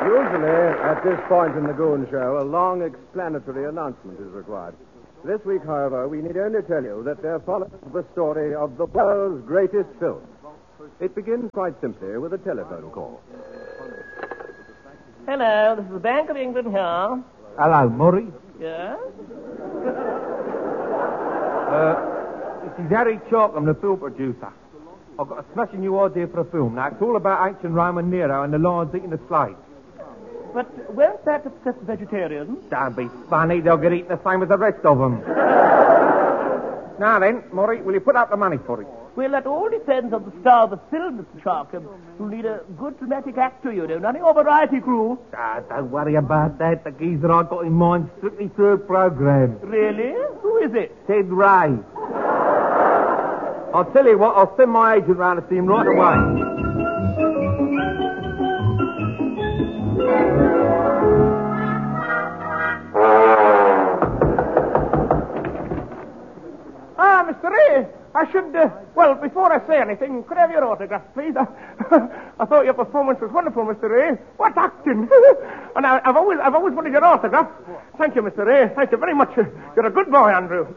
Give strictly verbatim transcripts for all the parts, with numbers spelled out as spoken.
Usually, at this point in the Goon Show, a long explanatory announcement is required. This week, however, we need only tell you that there follows the story of the world's greatest film. It begins quite simply with a telephone call. Hello, this is the Bank of England here. Hello, Murray. Yes? Uh, this is Harry Chalk. I'm the film producer. I've got a smashing new idea for a film. Now, it's all about ancient Rome and Nero and the lions eating the slaves. But won't that upset the vegetarians? Don't be funny. They'll get eaten the same as the rest of them. Now then, Murray, will you put up the money for it? Well, that all depends on the star of the film, Mister Charkham. You'll need a good dramatic actor, you know, not your variety crew. Ah, don't worry about that. The geezer I got in mind strictly third program. Really? Who is it? Ted Ray. I'll tell you what, I'll send my agent round to see him right away. Ah, Mister Ray, I should, uh, well, before I say anything, could I have your autograph, please? I, I thought your performance was wonderful, Mister Ray. What acting! And I, I've always, I've always wanted your autograph. Thank you, Mister Ray. Thank you very much. You're a good boy, Andrew.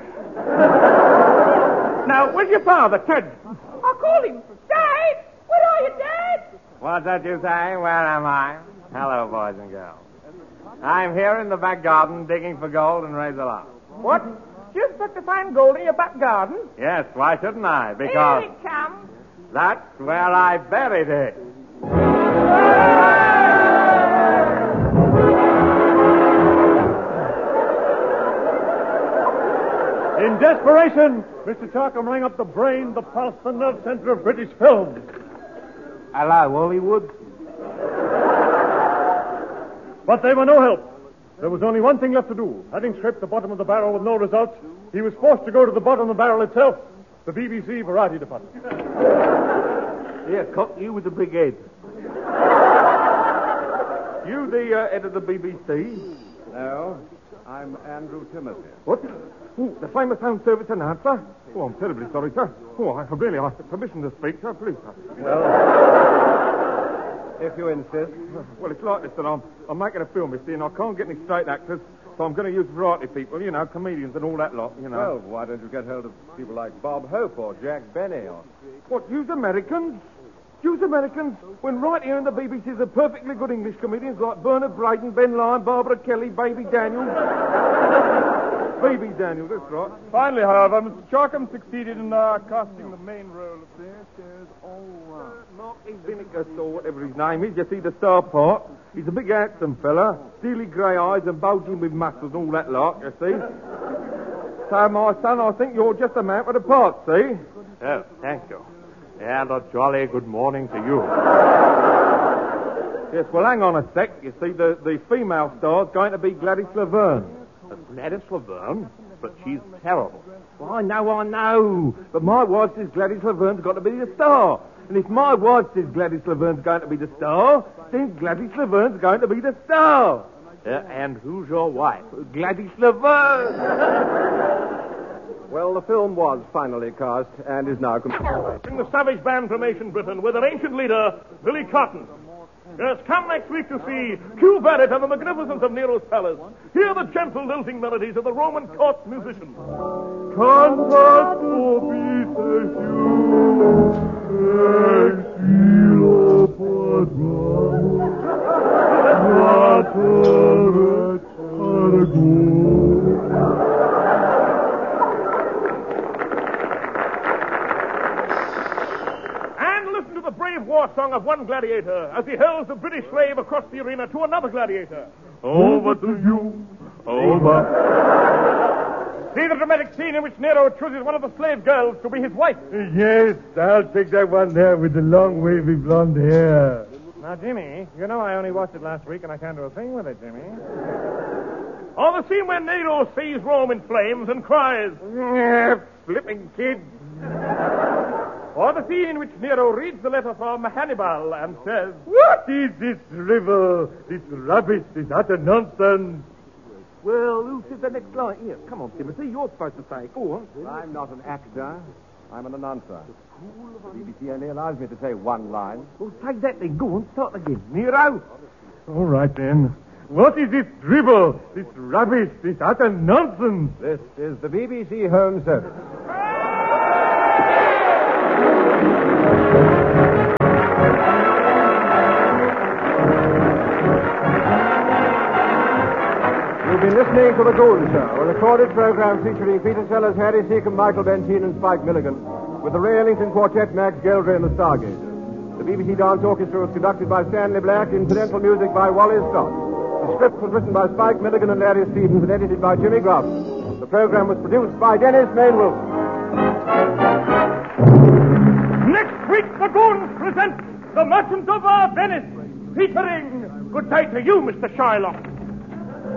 Now, where's your father, Ted? I'll call him. Dad! Where are you, Dad? What's that you say? Where am I? Hello, boys and girls. I'm here in the back garden digging for gold and razor lock. What? You expect to find gold in your back garden? Yes, why shouldn't I? Because Here it comes. that's where I buried it. In desperation, Mister Charkham rang up the brain, the pulse, the nerve center of British film. Hello, Hollywood. But they were no help. There was only one thing left to do. Having scraped the bottom of the barrel with no results, he was forced to go to the bottom of the barrel itself, the B B C Variety Department. Here, Cock, you with the big head. You the uh, head of the B B C? No, I'm Andrew Timothy. What? Ooh, the famous home service announcer? Oh, I'm terribly sorry, sir. Oh, I really ask permission to speak, sir. Please, sir. Well, if you insist. Well, it's like this, that I'm, I'm making a film, you see, and I can't get any straight actors, so I'm going to use variety people, you know, comedians and all that lot, you know. Well, why don't you get hold of people like Bob Hope or Jack Benny or... What, use Americans? Use Americans? When right here in the B B C there's perfectly good English comedians like Bernard Brayton, Ben Lyon, Barbara Kelly, Baby Daniels. Baby Daniels, that's right. Finally, however, Mister Charkham succeeded in uh, casting the main role of this is all right. Marky Vinegar, or whatever his name is. You see the star part? He's a big handsome fella, steely grey eyes and bulging with muscles and all that lot, you see. So, my son, I think you're just a man for the part, see? Oh, thank you. And a jolly good morning to you. Yes, well, hang on a sec. You see, the, the female star's going to be Gladys Laverne. Gladys Laverne? But she's terrible. Well, I know, I know. But my wife says Gladys Laverne's got to be the star. And if my wife says Gladys Laverne's going to be the star, then Gladys Laverne's going to be the star. Uh, and who's your wife? Gladys Laverne. Well, the film was finally cast and is now complete. The savage band from ancient Britain with their ancient leader, Billy Cotton. Yes, come next week to see Q Barrett and the magnificence of Nero's palace. Hear the gentle lilting melodies of the Roman court musicians. Cantat vobis exilo padram, materet the brave war song of one gladiator as he hurls the British slave across the arena to another gladiator. Over to you, over. See the dramatic scene in which Nero chooses one of the slave girls to be his wife. Yes, I'll take that one there with the long wavy blonde hair. Now, Jimmy, you know I only watched it last week and I can't do a thing with it, Jimmy. Or the scene when Nero sees Rome in flames and cries, flipping kid. Or the scene in which Nero reads the letter from Hannibal and says, What is this drivel, this rubbish, this utter nonsense? Well, who says the next line? Here, come on, Timothy, you're supposed to say it. Go on. I'm not an actor. I'm an announcer. The B B C only allows me to say one line. Well, say that then. Go on, start again. Nero. All right, then. What is this dribble, this rubbish, this utter nonsense? This is the B B C Home Service. You've been listening to The Goon Show, a recorded program featuring Peter Sellers, Harry Seacombe, Michael Bentine, and Spike Milligan, with the Ray Ellington Quartet, Max Geldry, and the Stargazers. The B B C Dance Orchestra was conducted by Stanley Black, incidental music by Wally Scott. The script was written by Spike Milligan and Larry Stevens and edited by Jimmy Grafton. The program was produced by Dennis Main Wilson. Next week, the Goons present The Merchant of Venice, featuring Good day to you, Mister Shylock.